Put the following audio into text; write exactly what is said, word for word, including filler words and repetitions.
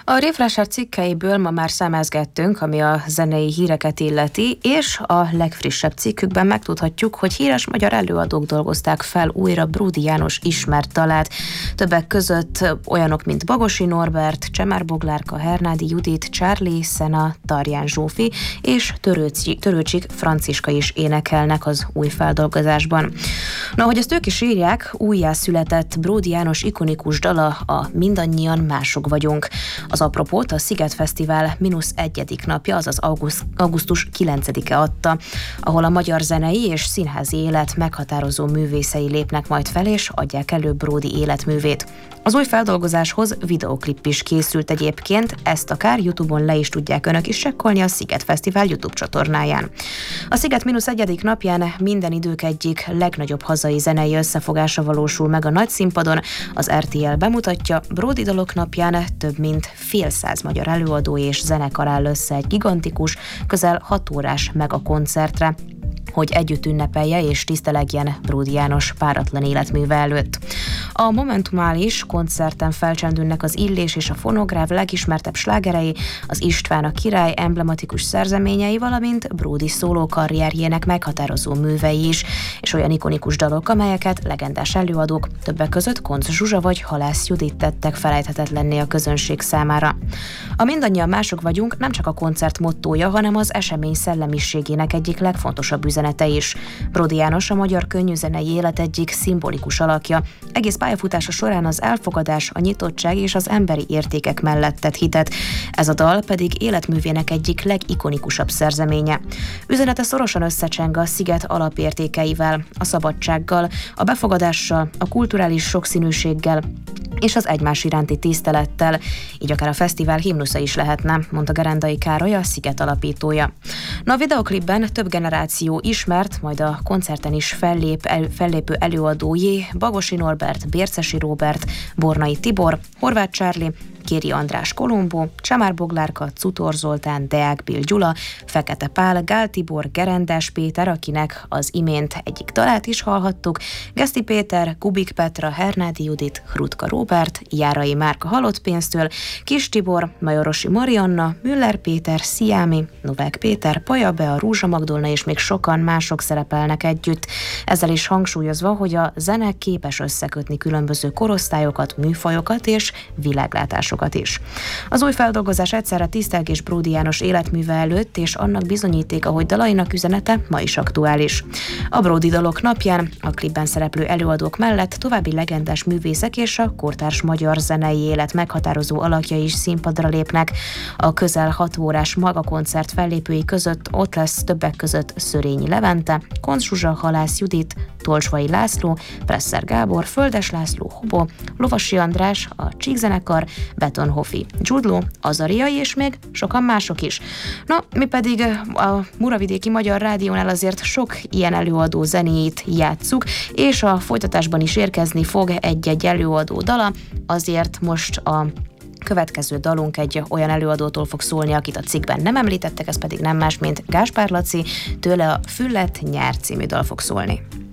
A Refresher cikkeiből ma már szemezgettünk, ami a zenei híreket illeti, és a legfrissebb cikkükben megtudhatjuk, hogy híres magyar előadók dolgozták fel újra Bródy János ismert dalát. Többek között olyanok, mint Bagosi Norbert, Csemár Boglárka, Hernádi Judit, Charlie Szena, Tarján Zsófi és Törőcsik, Törőcsik Franciska is énekelnek az új feldolgozásban. Na, ahogy ezt ők is írják, újjászületett Bródy János ikonikus dala, a Mindannyian mások vagyunk. Az apropót a Sziget Fesztivál mínusz egyedik napja, azaz auguszt, augusztus kilencedike adta, ahol a magyar zenei és színházi élet meghatározó művészei lépnek majd fel, és adják elő Bródy életművét. Az új feldolgozáshoz videóklip is készült egyébként, ezt akár YouTube-on le is tudják önök is csekkolni a Sziget Fesztivál YouTube csatornáján. A Sziget mínusz egyedik napján minden idők egyik legnagyobb hazai zenei összefogása valósul meg a nagyszínpadon. Az er té el bemutatja, Bródy dalok napján több mint fél száz magyar előadó és zenekar áll össze egy gigantikus, közel hat órás megakoncertre, hogy együtt ünnepelje és tisztelegjen Bródy János páratlan életműve előtt. A Momentumális koncerten felcsendülnek az Illés és a Fonográf legismertebb slágerei, az István a király emblematikus szerzeményei, valamint Bródy szóló karrierjének meghatározó művei is, és olyan ikonikus dalok, amelyeket legendás előadók, többek között Koncz Zsuzsa vagy Halász Judit tettek felejthetetlenné a közönség számára. A Mindannyian mások vagyunk nem csak a koncert mottója, hanem az esemény szellemiségének egyik legfontosabb üzenete is. Bródy János a magyar könnyűzenei élet egyik szimbolikus alakja. Egész pályafutása során az elfogadás, a nyitottság és az emberi értékek mellett tett hitet. Ez a dal pedig életművének egyik legikonikusabb szerzeménye. Üzenete szorosan összecseng a Sziget alapértékeivel, a szabadsággal, a befogadással, a kulturális sokszínűséggel és az egymás iránti tisztelettel, így akár a fesztivál himnusza is lehetne, mondta Gerendai Károly, a Sziget alapítója. Na, a videoklipben több generáció ismert, majd a koncerten is fellép, el, fellépő előadói Bagosi Norbert, Bércesi Róbert, Bornai Tibor, Horváth Csárli, Kéri András Kolombó, Csemár Boglárka, Cutor Zoltán, Deák Bill Gyula, Fekete Pál, Gál Tibor, Gerendás Péter, akinek az imént egyik dalát is hallhattuk, Geszti Péter, Kubik Petra, Hernádi Judit, Hrutka Róbert, Járai Márka Halott pénztől, Kis Tibor, Majorosi Marianna, Müller Péter, Sziámi, Novák Péter, Paja Bea, Rúzsa Magdolna és még sokan mások szerepelnek együtt. Ezzel is hangsúlyozva, hogy a zene képes összekötni különböző korosztályokat, műfajokat és világlátásokat is. Az új feldolgozás egyszerre tisztelgés Bródy János életműve előtt, és annak bizonyítéka, hogy dalainak üzenete ma is aktuális. A Bródy dalok napján a klipben szereplő előadók mellett további legendás művészek és a kortárs magyar zenei élet meghatározó alakjai is színpadra lépnek. A közel hat órás maga koncert fellépői között ott lesz többek között Szörényi Levente, Koncz Zsuzsa, Halász Judit, Tolcsvai László, Presser Gábor, Földes László, Hobó, Lovasi András, a Csíkzenekar, Beton Hofi, Jude Law, Azariai és még sokan mások is. Na, mi pedig a Muravidéki Magyar Rádiónál azért sok ilyen előadó zenéjét játsszuk, és a folytatásban is érkezni fog egy-egy előadó dala, azért most a következő dalunk egy olyan előadótól fog szólni, akit a cikkben nem említettek, ez pedig nem más, mint Gáspár Laci, tőle a Füllet nyár című dal fog szólni.